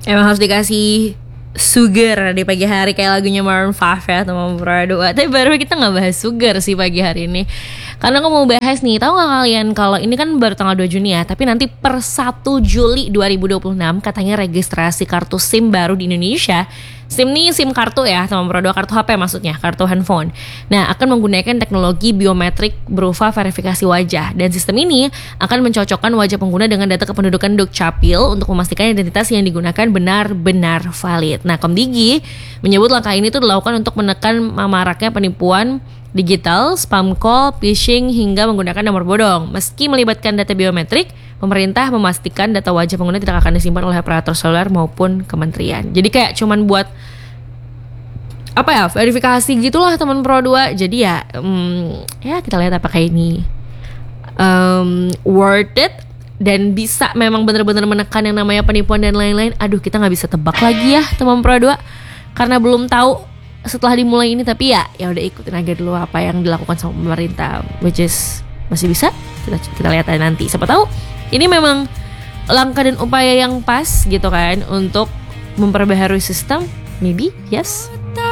Emang harus dikasih sugar di pagi hari kayak lagunya Maroon 5 ya teman Pro 2. Tapi baru kita nggak bahas sugar sih pagi hari ini. Karena aku mau bahas nih, tahu nggak kalian kalau ini kan baru tanggal 2 Juni ya, tapi nanti per 1 Juli 2026 katanya registrasi kartu SIM baru di Indonesia. SIM nih SIM kartu ya teman Pro 2, kartu HP maksudnya, kartu handphone. Nah, akan menggunakan teknologi biometrik berupa verifikasi wajah, dan sistem ini akan mencocokkan wajah pengguna dengan data kependudukan Dukcapil untuk memastikan identitas yang digunakan benar-benar valid. Nah, Komdigi menyebut langkah ini tuh dilakukan untuk menekan maraknya penipuan digital, spam call, phishing, hingga menggunakan nomor bodong. Meski melibatkan data biometrik, pemerintah memastikan data wajah pengguna tidak akan disimpan oleh operator seluler maupun kementerian. Jadi kayak cuman buat verifikasi gitulah teman Pro 2. Jadi ya kita lihat apakah ini worth it dan bisa memang benar-benar menekan yang namanya penipuan dan lain-lain. Aduh, kita nggak bisa tebak lagi ya teman Pro 2 karena belum tahu setelah dimulai ini. Tapi ya udah ikutin aja dulu apa yang dilakukan sama pemerintah, which is masih bisa kita lihat aja nanti. Siapa tahu ini memang langkah dan upaya yang pas gitu kan untuk memperbaharui sistem. Maybe yes.